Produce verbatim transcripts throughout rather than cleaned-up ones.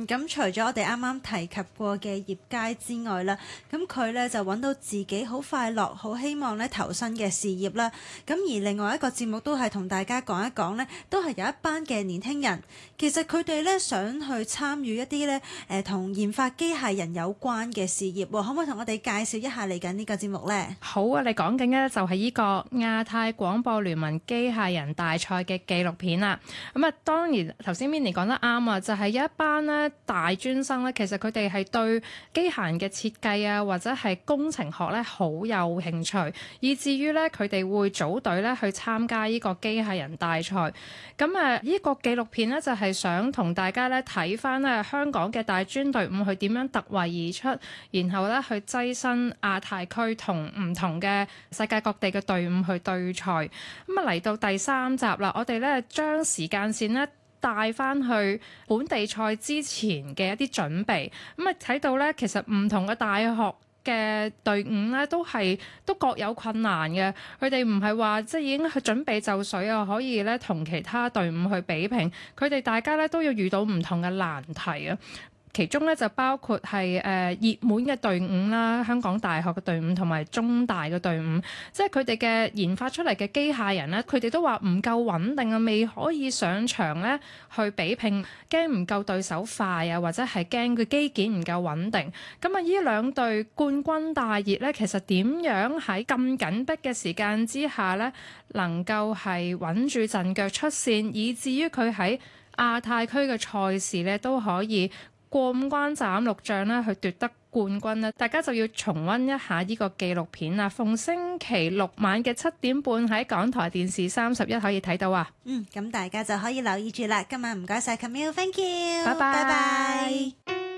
嗯，咁除咗我哋啱啱提及過嘅葉佳之外啦，咁佢咧就揾到自己好快樂、好希望咧投身嘅事業啦。咁而另外一個節目都係同大家講一講咧，都係有一班嘅年輕人，其實佢哋咧想去參與一啲咧誒同研發機械人有關嘅事業，可唔可以同我哋介紹一下嚟緊呢個節目呢？ 好啊，你講緊嘅就係呢個亞太廣播聯盟機械人大賽嘅紀錄片啦。咁啊，當然頭先 Minnie 講得啱啊，就係、是、有一班咧大專生咧，其實佢哋係對機械人嘅設計啊，或者係工程學咧好有興趣，以至於咧佢哋會組隊咧去參加呢個機械人大賽。咁啊，呢個紀錄片咧就係想同大家咧睇翻咧香港嘅大專隊伍佢點樣突圍而出，然後咧去躋身亞太區同唔同嘅世界各地嘅隊伍去對賽。咁啊嚟到第三集啦，我哋咧將時間線咧帶翻去本地賽之前嘅一啲準備。咁啊睇到咧，其實唔同嘅大學嘅隊伍咧都係都各有困難嘅，佢哋唔係話即係已經去準備就緒啊，可以咧同其他隊伍去比拼，佢哋大家咧都要遇到唔同嘅難題啊。其中咧就包括係誒、呃、熱門嘅隊伍啦，香港大學嘅隊伍同埋中大嘅隊伍，即係佢哋嘅研發出嚟嘅機械人咧，佢哋都話唔夠穩定啊，未可以上場咧去比拼，驚唔夠對手快啊，或者係驚佢機件唔夠穩定。咁啊，呢兩隊冠軍大熱咧，其實點樣喺咁緊迫嘅時間之下咧，能夠係穩住陣腳出線，以至於佢喺亞太區嘅賽事咧都可以過五關斬六將啦，去奪得冠軍啦！大家就要重溫一下呢個紀錄片啦。逢星期六晚嘅七點半喺港台電視三十一可以睇到啊。 嗯，咁大家就可以留意住啦。今晚唔該晒 Camille，Thank you， 拜拜。 拜拜。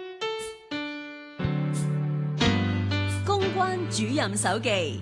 公關主任手記。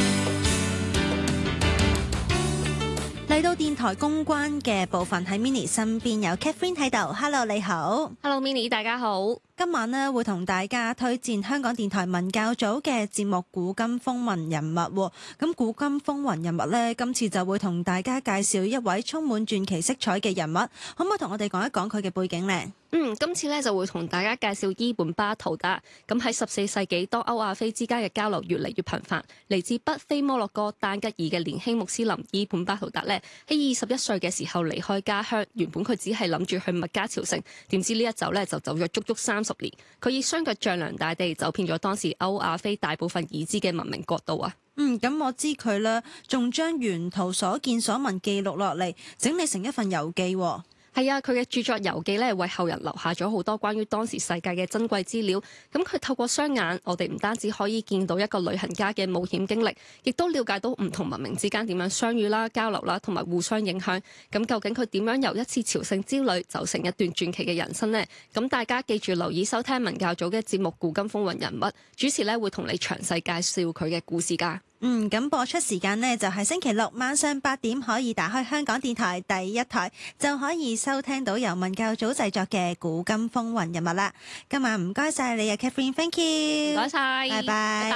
嚟到電台公關嘅部分，喺 Minnie 身邊有 Catherine 喺度。Hello， 你好。 Hello Minnie， 大家好。 今晚呢會同大家推薦香港電台文教組嘅節目《古今風雲人物》。咁《古今風雲人物》呢，今次就會同大家介紹一位充滿傳奇色彩嘅人物。可唔可以同我哋講一講佢嘅背景呢？ 嗯，今次咧就會同大家介紹伊本巴圖達。咁喺十四世紀，當歐亞非之間嘅交流越嚟越頻繁，嚟自北非摩洛哥丹吉爾嘅年輕穆斯林伊本巴圖達咧，喺二十一歲嘅時候離開家鄉。原本佢只係諗住去麥加朝聖，點知呢一走咧就走咗足足三十年。佢以雙腳丈量大地，走遍咗當時歐亞非大部分已知嘅文明國度啊！ 嗯，咁我知佢啦，仲將沿途所見所聞記錄落嚟，整理成一份遊記。 係啊，佢嘅著作遊記咧，為後人留下咗好多關於當時世界嘅珍貴資料。咁佢透過雙眼，我哋唔單止可以見到一個旅行家嘅冒險經歷，亦都了解到唔同文明之間點樣相遇啦、交流啦，同埋互相影響。咁究竟佢點樣由一次朝聖之旅走成一段傳奇嘅人生呢？咁大家記住留意收聽文教組嘅節目《古今風雲人物》，主持咧會同你詳細介紹佢嘅故事㗎。 嗯，咁播出時間呢，就係星期六晚上八點，可以打開香港電台第一台，就可以收聽到由文教組製作嘅《古今風雲人物》啦。今晚唔該晒你啊 Catherine，Thank you， 唔該晒， 拜拜。